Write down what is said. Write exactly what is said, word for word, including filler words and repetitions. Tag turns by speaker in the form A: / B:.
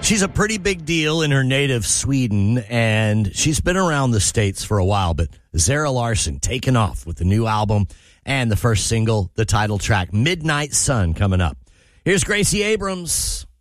A: She's a pretty big deal in her native Sweden, and she's been around the States for a while, but Zara Larsson taking off with the new album and the first single, the title track, Midnight Sun, coming up. Here's Gracie Abrams.